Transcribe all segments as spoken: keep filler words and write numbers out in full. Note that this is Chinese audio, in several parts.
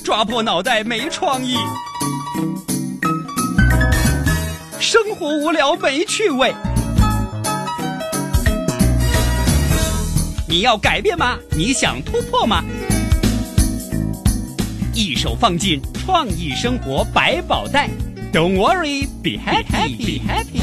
抓破脑袋没创意，生活无聊没趣味。你要改变吗？你想突破吗？一手放进创意生活百宝袋 ，Don't worry, be happy, be happy。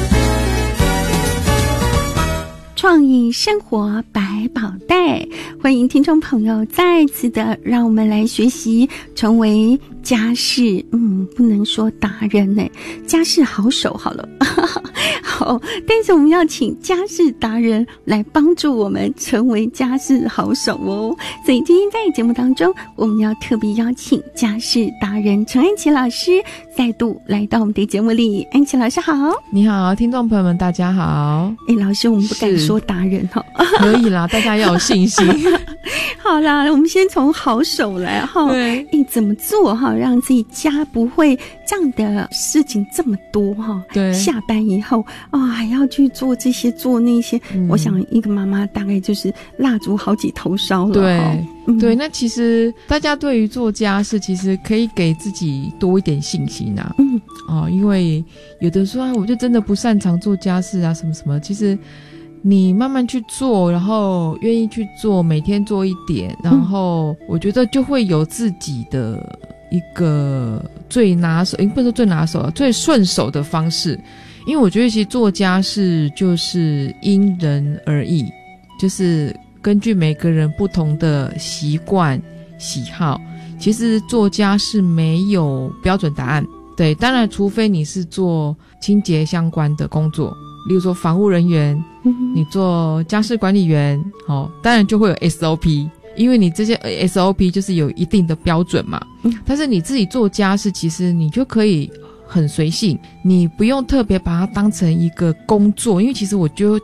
创意生活百宝袋，欢迎听众朋友再次的让我们来学习成为家事，嗯，不能说达人呢，家事好手好了，好，但是我们要请家事达人来帮助我们成为家事好手哦。所以今天在节目当中，我们要特别邀请家事达人陈安琪老师再度来到我们的节目里。安琪老师好。 你好，听众朋友们大家好。 哎，老师，我们不敢说达人哈， 可以啦，大家要有信心。 好啦，我们先从好手来哈，对，哎，怎么做哈，让自己家不会这样的事情这么多哈？对，下班以后啊、哦，还要去做这些做那些，嗯、我想一个妈妈大概就是蜡烛好几头烧了。 对、 嗯， 对，那其实大家对于做家事，其实可以给自己多一点信心啊。嗯，哦，因为有的说啊，我就真的不擅长做家事啊，什么什么，其实。你慢慢去做，然后愿意去做，每天做一点，然后我觉得就会有自己的一个最拿手，不是说最拿手，最顺手的方式。因为我觉得其实做家事就是因人而异，就是根据每个人不同的习惯喜好，其实做家事没有标准答案。对，当然除非你是做清洁相关的工作，例如说防护人员，你做家事管理员，哦，当然就会有 S O P， 因为你这些 S O P 就是有一定的标准嘛。但是你自己做家事，其实你就可以很随性，你不用特别把它当成一个工作，因为其实我就